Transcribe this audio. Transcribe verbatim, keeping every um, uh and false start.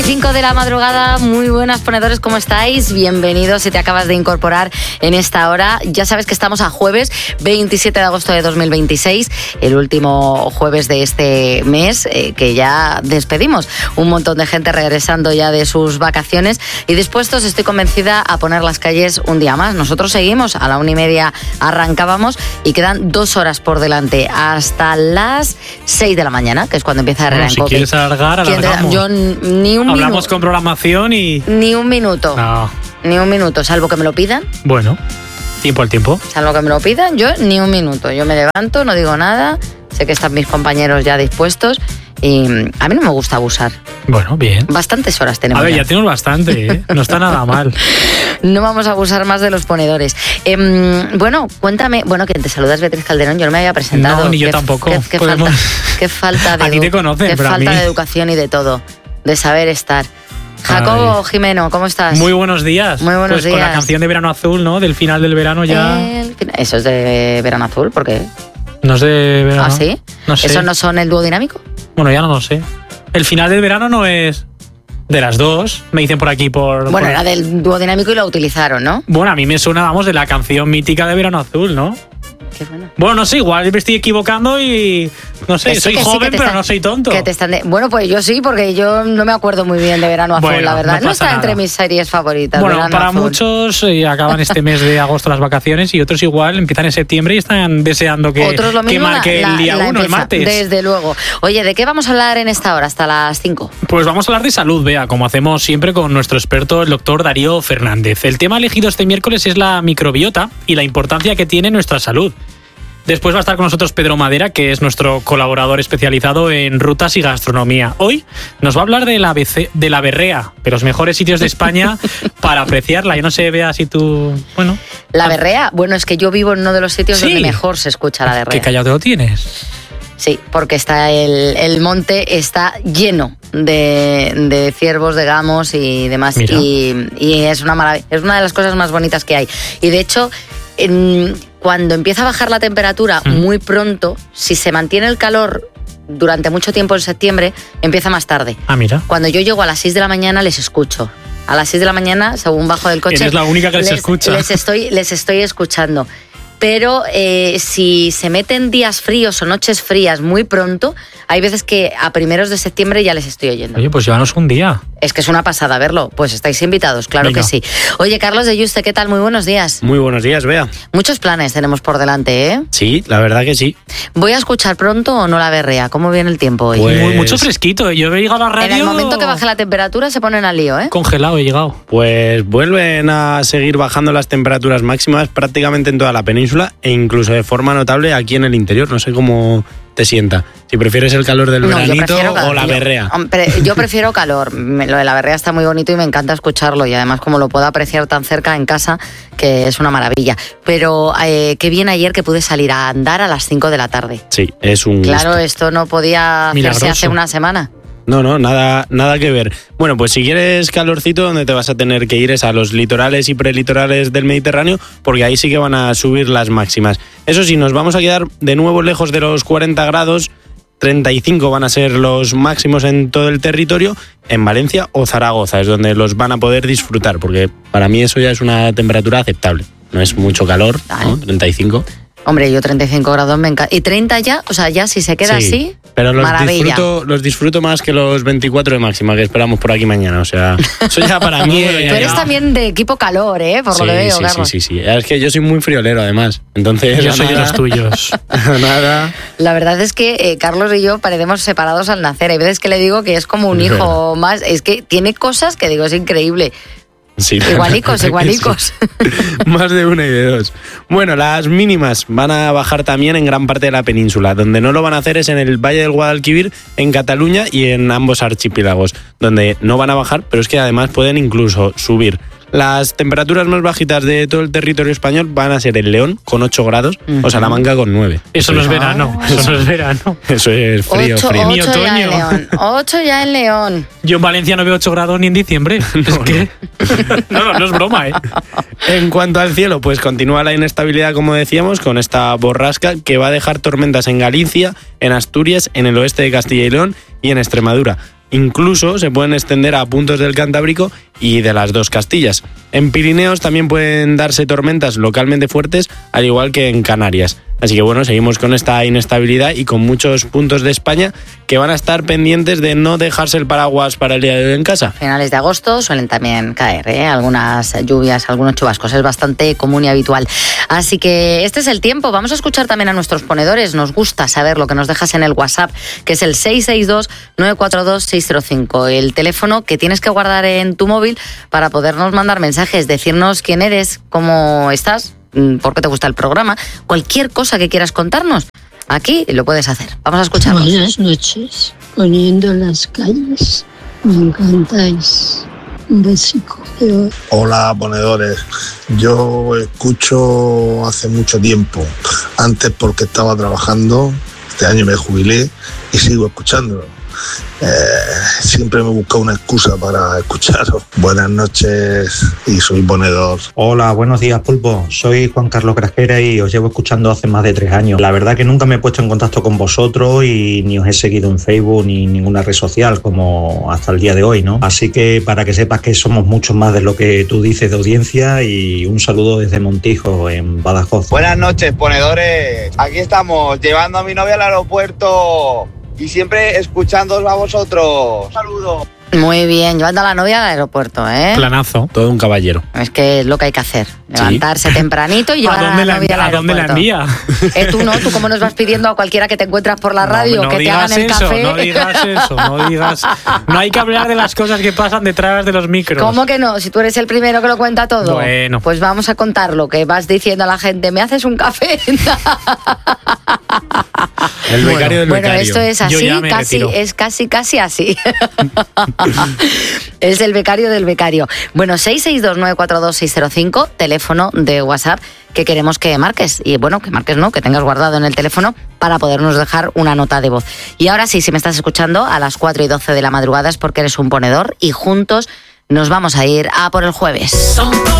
cinco de la madrugada, muy buenas ponedores, ¿cómo estáis? Bienvenidos si te acabas de incorporar en esta hora. Ya sabes que estamos a jueves veintisiete de agosto de dos mil veintiséis, el último jueves de este mes, eh, que ya despedimos. Un montón de gente regresando ya de sus vacaciones y dispuestos, estoy convencida, a poner las calles un día más. Nosotros seguimos, a la una y media arrancábamos y quedan dos horas por delante hasta las seis de la mañana, que es cuando empieza a bueno, si quieres alargar, alargamos. Yo ni un Hablamos minuto. con programación y... Ni un minuto. No. Ni un minuto, salvo que me lo pidan. Bueno, tiempo al tiempo. Salvo que me lo pidan, yo ni un minuto. Yo me levanto, no digo nada, sé que están mis compañeros ya dispuestos y a mí no me gusta abusar. Bueno, bien. Bastantes horas tenemos. A ver, ya, ya tenemos bastante, ¿eh? No está nada mal. No vamos a abusar más de los ponedores. Eh, bueno, cuéntame, bueno, que te saludas, Beatriz Calderón, yo no me había presentado. No, ni yo qué, tampoco. Qué, qué Podemos... falta, qué falta de a ti te conocen, qué pero a falta mí... de educación y de todo, de saber estar. Jacobo Ay. Jimeno, ¿cómo estás? Muy buenos días. Muy buenos pues días. Con la canción de Verano Azul, ¿no? Del final del verano ya... El... Eso es de Verano Azul, ¿por qué? No es de verano. ¿Ah, sí? No sé. ¿Eso no son el dúo dinámico? Bueno, ya no lo sé. El final del verano no es... De las dos, me dicen por aquí por... Bueno, por... era del dúo dinámico y lo utilizaron, ¿no? Bueno, a mí me suena, vamos, de la canción mítica de Verano Azul, ¿no? Qué bueno. Bueno, no sé, igual me estoy equivocando y... No sé, sí, soy joven, sí, pero están, no soy tonto. Que te están de... Bueno, pues yo sí, porque yo no me acuerdo muy bien de Verano Azul, bueno, la verdad. No, no está nada. entre mis series favoritas. Bueno, Verano para Azul. muchos eh, acaban este mes de agosto las vacaciones y otros igual empiezan en septiembre y están deseando que, otros lo mismo, que marque la, el día la uno, el martes. Desde luego. Oye, ¿de qué vamos a hablar en esta hora hasta las cinco? Pues vamos a hablar de salud, Bea, como hacemos siempre con nuestro experto, el doctor Darío Fernández. El tema elegido este miércoles es la microbiota y la importancia que tiene en nuestra salud. Después va a estar con nosotros Pedro Madera, que es nuestro colaborador especializado en rutas y gastronomía. Hoy nos va a hablar de la, B C, de la berrea, de los mejores sitios de España para apreciarla. Yo no sé, Bea, si tú... Bueno. ¿La berrea? Bueno, es que yo vivo en uno de los sitios sí. donde mejor se escucha la berrea. ¿Qué callado te lo tienes? Sí, porque está el, el monte está lleno de, de ciervos, de gamos y demás. Y, y es una maravilla, es una de las cosas más bonitas que hay. Y de hecho... En, cuando empieza a bajar la temperatura mm. muy pronto, si se mantiene el calor durante mucho tiempo en septiembre, empieza más tarde. Ah, mira. Cuando yo llego a las seis de la mañana les escucho. A las seis de la mañana, según bajo del coche... Eres la única que les, les escucha. Les estoy, les estoy escuchando. Pero eh, si se meten días fríos o noches frías muy pronto, hay veces que a primeros de septiembre ya les estoy oyendo. Oye, pues llévanos un día. Es que es una pasada verlo. Pues estáis invitados, claro Venga. que sí. Oye, Carlos de Yuste, ¿qué tal? Muy buenos días. Muy buenos días, Bea. Muchos planes tenemos por delante, ¿eh? Sí, la verdad que sí. ¿Voy a escuchar pronto o no la berrea? ¿Cómo viene el tiempo hoy? Pues... Muy, mucho fresquito. Yo he llegado a la radio... En el momento que baje la temperatura se ponen al lío, ¿eh? Congelado he llegado. Pues vuelven a seguir bajando las temperaturas máximas prácticamente en toda la península e incluso de forma notable aquí en el interior. No sé cómo te sienta. Si prefieres el calor del no, veranito o la berrea. Yo, yo prefiero calor. Lo de la berrea está muy bonito y me encanta escucharlo. Y además como lo puedo apreciar tan cerca en casa, que es una maravilla. Pero eh, qué bien ayer que pude salir a andar a las cinco de la tarde. Sí, es un Claro, gusto. Esto no podía hacerse Milagroso. hace una semana. No, no, nada, nada que ver. Bueno, pues si quieres calorcito, donde te vas a tener que ir es a los litorales y prelitorales del Mediterráneo, porque ahí sí que van a subir las máximas. Eso sí, nos vamos a quedar de nuevo lejos de los cuarenta grados, treinta y cinco van a ser los máximos en todo el territorio, en Valencia o Zaragoza es donde los van a poder disfrutar, porque para mí eso ya es una temperatura aceptable. No es mucho calor, ¿no? treinta y cinco. Hombre, yo treinta y cinco grados me encanta. ¿Y treinta ya? O sea, ya si se queda sí, así, pero los maravilla. disfruto, los disfruto más que los veinticuatro de máxima que esperamos por aquí mañana. O sea, eso ya para mí... Tú eres también de equipo calor, ¿eh? Por sí, lo que veo, sí, Carlos. Sí, sí, sí. Es que yo soy muy friolero, además. Entonces, yo soy nada, de los tuyos. Nada. La verdad es que eh, Carlos y yo parecemos separados al nacer. Hay veces que le digo que es como un hijo más. Es que tiene cosas que digo, es increíble. Sí, igualicos, igualicos. Sí. Más de una y de dos. Bueno, las mínimas van a bajar también en gran parte de la península. Donde no lo van a hacer es en el Valle del Guadalquivir, en Cataluña y en ambos archipiélagos. Donde no van a bajar, pero es que además pueden incluso subir. Las temperaturas más bajitas de todo el territorio español van a ser en León con ocho grados uh-huh. o Salamanca con nueve. Eso, eso no es verano, ah, eso no es verano. Eso es frío, ocho, frío. ocho Mi otoño. Ya en León. ocho ya en León. Yo en Valencia no veo ocho grados ni en diciembre. No, es que... no, no, no es broma, ¿eh? En cuanto al cielo, pues continúa la inestabilidad, como decíamos, con esta borrasca que va a dejar tormentas en Galicia, en Asturias, en el oeste de Castilla y León y en Extremadura. incluso se pueden extender a puntos del Cantábrico y de las dos Castillas. En Pirineos también pueden darse tormentas localmente fuertes, al igual que en Canarias. Así que bueno, seguimos con esta inestabilidad y con muchos puntos de España que van a estar pendientes de no dejarse el paraguas para el día de hoy en casa. Finales de agosto suelen también caer, ¿eh? Algunas lluvias, algunos chubascos, es bastante común y habitual. Así que este es el tiempo. Vamos a escuchar también a nuestros ponedores. Nos gusta saber lo que nos dejas en el WhatsApp, que es el seis seis dos, nueve cuatro dos, seis cero cinco, el teléfono que tienes que guardar en tu móvil para podernos mandar mensajes, decirnos quién eres, cómo estás, por qué te gusta el programa, cualquier cosa que quieras contarnos, aquí lo puedes hacer. Vamos a escucharlo. Buenas noches, poniendo las calles, me encantáis. Un besico. Hola, ponedores. Yo escucho hace mucho tiempo, antes porque estaba trabajando, este año me jubilé y sigo escuchándolo. Eh, siempre me busco una excusa para escucharos. Buenas noches y soy ponedor. Hola, buenos días, Pulpo. Soy Juan Carlos Grajera y os llevo escuchando hace más de tres años. La verdad que nunca me he puesto en contacto con vosotros y ni os he seguido en Facebook ni en ninguna red social como hasta el día de hoy, ¿no? Así que para que sepas que somos mucho más de lo que tú dices de audiencia, y un saludo desde Montijo, en Badajoz. Buenas noches, ponedores. Aquí estamos, llevando a mi novia al aeropuerto y siempre escuchándoos a vosotros. Un saludo. Muy bien, llevando a la novia al aeropuerto, ¿eh? Planazo. Todo un caballero. Es que es lo que hay que hacer, levantarse sí. tempranito y llevar ¿A dónde a la novia la, al ¿A dónde la envía? Eh, tú no, tú como nos vas pidiendo a cualquiera que te encuentras por la radio no, no que te hagan el eso, café. No digas eso, no digas. No hay que hablar de las cosas que pasan detrás de los micros. ¿Cómo que no? Si tú eres el primero que lo cuenta todo. Bueno. Pues vamos a contar lo que vas diciendo a la gente. ¿Me haces un café? El becario del bueno, becario. Esto es así, casi, es casi, casi así. Es el becario del becario. Bueno, seis seis dos, nueve cuatro dos, seis cero cinco, teléfono de WhatsApp que queremos que marques. Y bueno, que marques no, que tengas guardado en el teléfono para podernos dejar una nota de voz. Y ahora sí, si me estás escuchando a las cuatro y doce de la madrugada es porque eres un ponedor y juntos nos vamos a ir a por el jueves.